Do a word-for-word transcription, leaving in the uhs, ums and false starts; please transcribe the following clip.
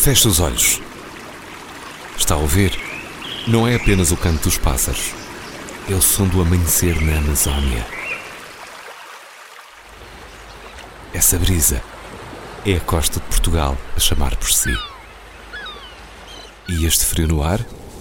Feche os olhos. Está a ouvir? Não é apenas o canto dos pássaros. É o som do amanhecer na Amazónia. Essa brisa é a costa de Portugal a chamar por si. E este frio no ar?